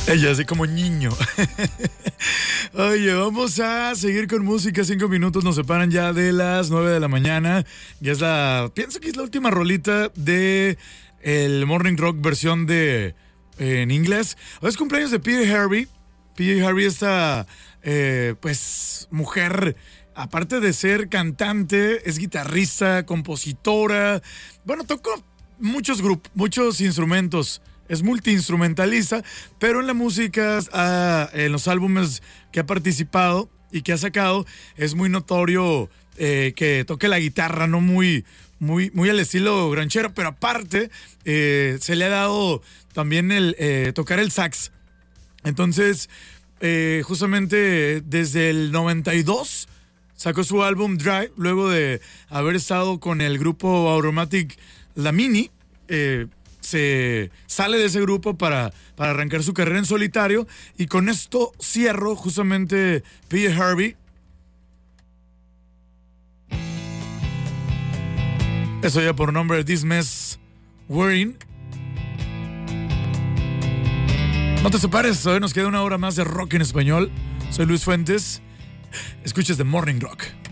Ella así como niño. Oye, vamos a seguir con música. 5 minutos nos separan ya de las 9 de la mañana. Ya es pienso que es la última rolita de el Morning Rock versión en inglés. Hoy es cumpleaños de PJ Harvey. PJ Harvey, esta pues mujer, aparte de ser cantante, es guitarrista, compositora. Bueno, tocó muchos instrumentos. Es multiinstrumentalista, pero en la música, en los álbumes que ha participado y que ha sacado, es muy notorio que toque la guitarra, no muy al estilo granchero, pero aparte se le ha dado también el tocar el sax. Entonces, justamente desde el 92 sacó su álbum Drive, luego de haber estado con el grupo Automatic La Mini. Se sale de ese grupo para arrancar su carrera en solitario, y con esto cierro justamente PJ Harvey. Eso ya por nombre de This Mess Wearing. No te separes, hoy nos queda una hora más de rock en español. Soy Luis Fuentes. Escuches The Morning Rock.